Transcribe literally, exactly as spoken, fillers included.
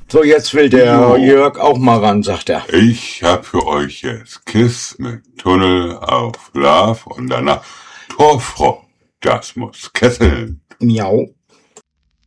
So, jetzt will der Jo. Jörg auch mal ran, sagt er. Ich hab für euch jetzt Kiss mit Tunnel auf Love und danach Torfrock. Das muss kesseln. Miau.